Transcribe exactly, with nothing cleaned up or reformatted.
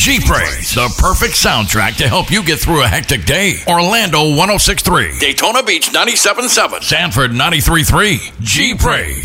G-Praise, the perfect soundtrack to help you get through a hectic day. Orlando one oh six point three, Daytona Beach ninety-seven point seven, Sanford ninety-three point three. G-Praise.